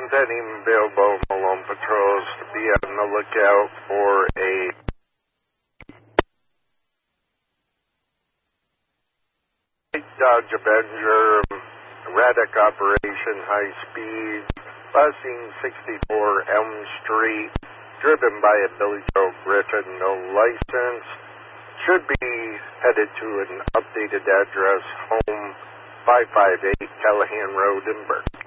want any Bilbo Malone patrols to be on the lookout for a Dodge Avenger, Raddick Operation High Speed, busing 64 Elm Street, driven by a Billy Joe Griffin, no license. Should be headed to an updated address, home 558 Callahan Road in Burke.